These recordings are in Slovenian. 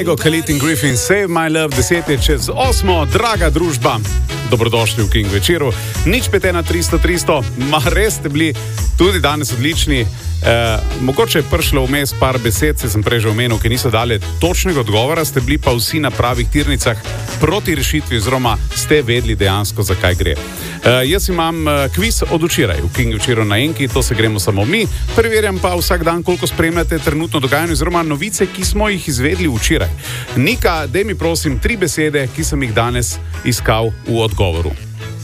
Khalid in Griffin, Save My Love, 10 je čez 8, draga družba. Dobrodošli v King večeru. Nič 51300, res ste bili tudi danes odlični. Mogoče je prišlo vmes par besed, se sem prej že omenil, ki niso dali točnega odgovora, ste bili pa vsi na pravih tirnicah proti rešitvi, oziroma ste vedeli dejansko, zakaj gre. Jaz imam kviz od včeraj, v King večeru na Enki, to se gremo samo mi. Preverjam pa vsak dan, koliko spremljate trenutno dogajanje, oziroma novice, ki smo jih izvedli včeraj. Nika, daj mi prosim 3 besede, ki sem jih danes iskal v odgovoru.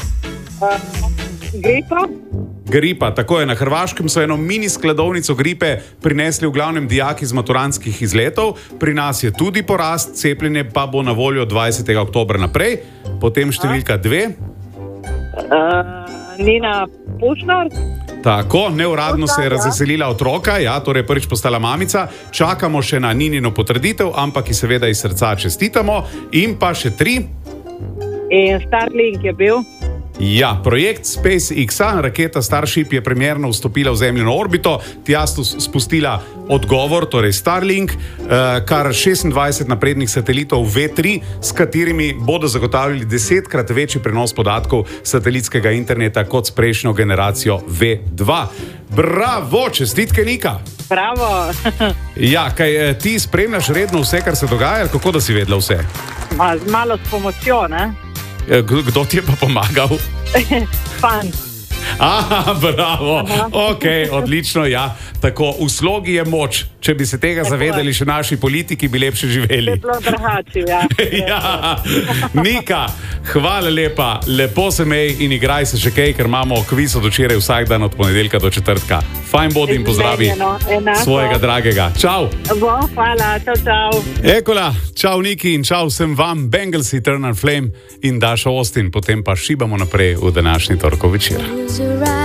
Gripa, tako je. Na Hrvaškem so eno mini skladovnico gripe prinesli v glavnem dijaki z maturantskih izletov. Pri nas je tudi porast, cepljenje pa bo na voljo 20. oktobra naprej. Potem številka 2. Nina Pušnar. Tako, neuradno se je razveselila otroka, torej prvič postala mamica. Čakamo še na Ninino potrditev, ampak ji seveda iz srca čestitamo. In pa še 3. In Starlink je bil. Ja, projekt SpaceX, raketa Starship je premierno vstopila v Zemljino orbito, tja spustila odgovor, torej Starlink, kar 26 naprednih satelitov V3, s katerimi bodo zagotavljali 10-krat večji prenos podatkov satelitskega interneta kot s prejšnjo generacijo V2. Bravo, čestitke, Nika! Bravo! Ja, kaj ti spremljaš redno vse, kar se dogaja, kako da si vedela vse? Malo s pomočjo, ne? Kdo ti je pa pomagal? Fan. Aha, bravo. Ok, odlično, ja. Tako, v slogi je moč. Če bi se tega zavedali še naši politiki, bi lepše živeli. Bilo drugače, ja. Ja. Nika, hvala lepa. Lepo se mej in igraj se še kaj, ker imamo kviz od včeraj vsak dan od ponedeljka do četrtka. Fajn bodi in pozdravi svojega dragega. Čau. Hvala, čau. Ekola, čau Niki in čau vsem vam. Bengals, Eternal Flame in Dasha Austin. Potem pa šibamo naprej v današnji torkov večer.